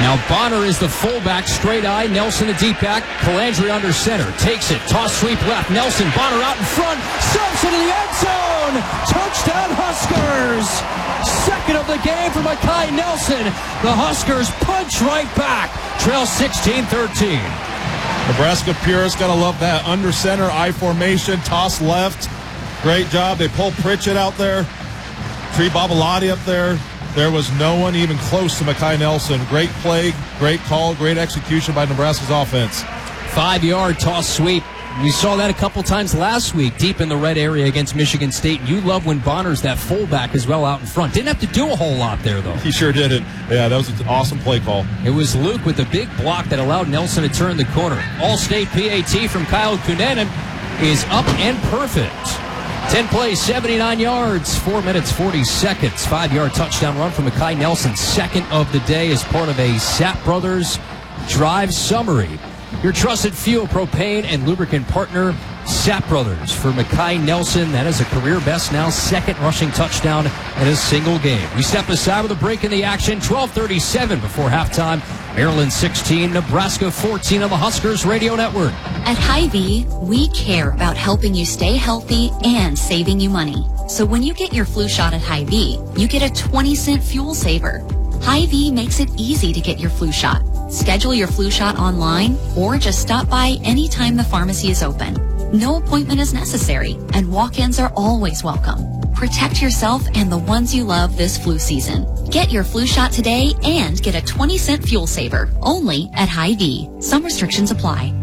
Now Bonner is the fullback, straight eye. Nelson the deep back. Calandri under center. Takes it. Toss sweep left. Nelson. Bonner out in front. Serves into the end zone. Touchdown Huskers. Second of the game for Makai Nelson. The Huskers punch right back. Trail 16-13. Nebraska purists got to love that. Under center, I formation, toss left. Great job. They pulled Pritchett out there. Tree Babalati up there. There was no one even close to Makai Nelson. Great play, great call, great execution by Nebraska's offense. 5-yard toss sweep. We saw that a couple times last week, deep in the red area against Michigan State. You love when Bonner's that fullback as well out in front. Didn't have to do a whole lot there, though. He sure didn't. Yeah, that was an awesome play call. It was Luke with the big block that allowed Nelson to turn the corner. All-State PAT from Kyle Kunanen is up and perfect. 10 plays, 79 yards, 4 minutes, 40 seconds. 5-yard touchdown run from Makai Nelson. Second of the day as part of a Sapp Brothers drive summary. Your trusted fuel, propane, and lubricant partner, Sapp Brothers. For Makai Nelson, that is a career best now. Second rushing touchdown in a single game. We step aside with a break in the action. 12:37 before halftime. Maryland 16, Nebraska 14 on the Huskers Radio Network. At Hy-Vee, we care about helping you stay healthy and saving you money. So when you get your flu shot at Hy-Vee, you get a 20-cent fuel saver. Hy-Vee makes it easy to get your flu shot. Schedule your flu shot online or just stop by anytime the pharmacy is open. No appointment is necessary, and walk-ins are always welcome. Protect yourself and the ones you love this flu season. Get your flu shot today and get a 20-cent fuel saver, only at Hy-Vee. Some restrictions apply.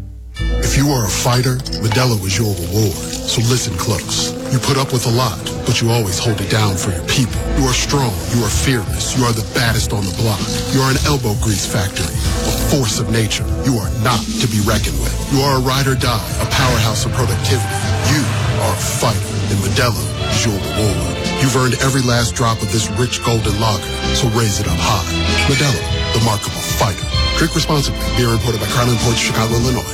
If you are a fighter, Modelo is your reward. So listen close. You put up with a lot, but you always hold it down for your people. You are strong. You are fearless. You are the baddest on the block. You are an elbow grease factory, a force of nature. You are not to be reckoned with. You are a ride or die, a powerhouse of productivity. You are a fighter, and Modelo is your reward. You've earned every last drop of this rich golden lager, so raise it up high. Modelo, the mark of a fighter. Drink responsibly. Beer imported by Crown Imports, Chicago, Illinois.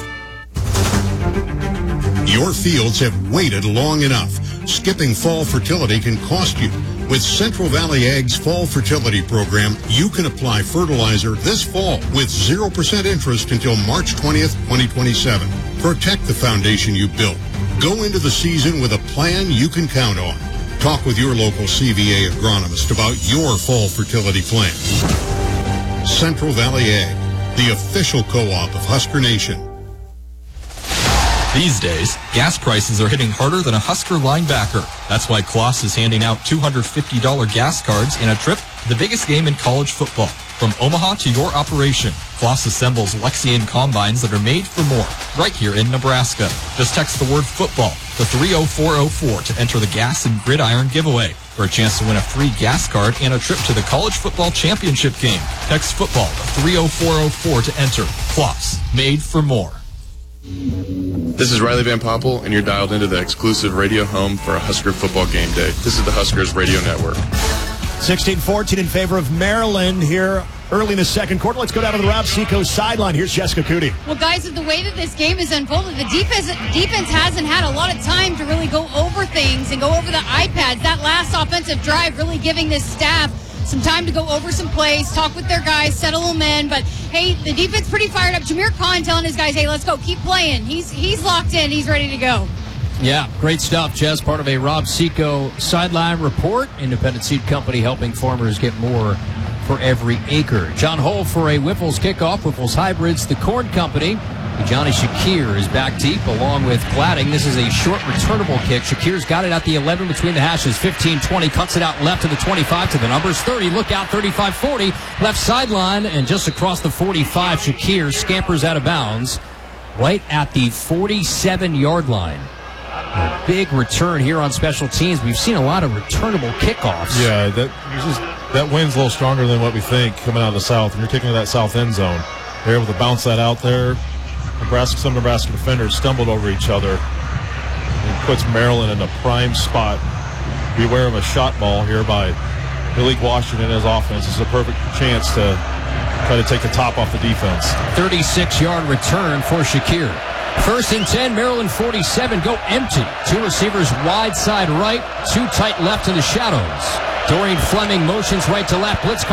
Your fields have waited long enough. Skipping fall fertility can cost you. With Central Valley Ag's Fall Fertility Program, you can apply fertilizer this fall with 0% interest until March 20th, 2027. Protect the foundation you built. Go into the season with a plan you can count on. Talk with your local CVA agronomist about your fall fertility plan. Central Valley Ag, the official co-op of Husker Nation. These days, gas prices are hitting harder than a Husker linebacker. That's why Kloss is handing out $250 gas cards in a trip to the biggest game in college football. From Omaha to your operation, Kloss assembles Lexian combines that are made for more, right here in Nebraska. Just text the word football to 30404 to enter the gas and gridiron giveaway for a chance to win a free gas card and a trip to the college football championship game. Text football to 30404 to enter. Kloss, made for more. This is Riley Van Poppel, and you're dialed into the exclusive radio home for a Husker football game day. This is the Huskers Radio Network. 16-14 in favor of Maryland here early in the second quarter. Let's go down to the Rob Seacoast sideline. Here's Jessica Cootie. Well, guys, the way that this game is unfolded, the defense hasn't had a lot of time to really go over things and go over the iPads. That last offensive drive really giving this staff some time to go over some plays, talk with their guys, settle them in. But, hey, the defense pretty fired up. Jameer Khan telling his guys, hey, let's go, keep playing. He's locked in. He's ready to go. Yeah, great stuff, Jess. Part of a Rob Seco sideline report. Independent Seed Company helping farmers get more for every acre. John Hull for a Whiffles kickoff. Whiffles Hybrids, the Corn Company. Johnny Shakir is back deep along with Gladding. This is a short returnable kick. Shakir's got it at the 11 between the hashes. 15-20, cuts it out left to the 25 to the numbers. 30, look out, 35-40. Left sideline and just across the 45, Shakir scampers out of bounds right at the 47-yard line. A big return here on special teams. We've seen a lot of returnable kickoffs. Yeah, that wind's a little stronger than what we think coming out of the south. And you're taking that south end zone. They're able to bounce that out there. Some Nebraska defenders stumbled over each other and puts Maryland in a prime spot. Beware of a shot ball here by Malik Washington as offense. This is a perfect chance to try to take the top off the defense. 36-yard return for Shakir. 1st and 10, Maryland 47, go empty. Two receivers wide side right, two tight left in the shadows. Dorian Fleming motions right to left. Blitz